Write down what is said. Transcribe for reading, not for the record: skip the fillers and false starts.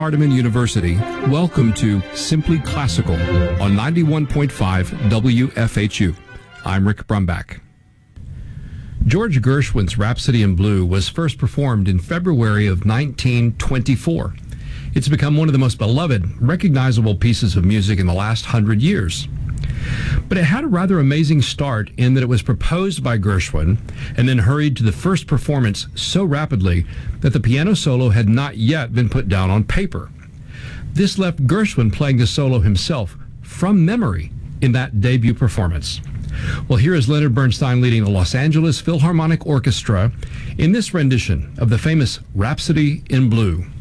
Hardeman University, welcome to Simply Classical on 91.5 WFHU. I'm Rick Brumbach. George Gershwin's Rhapsody in Blue was first performed in February of 1924. It's become one of the most beloved, recognizable pieces of music in the last 100 years. But it had a rather amazing start in that it was proposed by Gershwin and then hurried to the first performance so rapidly that the piano solo had not yet been put down on paper. This left Gershwin playing the solo himself from memory in that debut performance. Well, here is Leonard Bernstein leading the Los Angeles Philharmonic Orchestra in this rendition of the famous Rhapsody in Blue.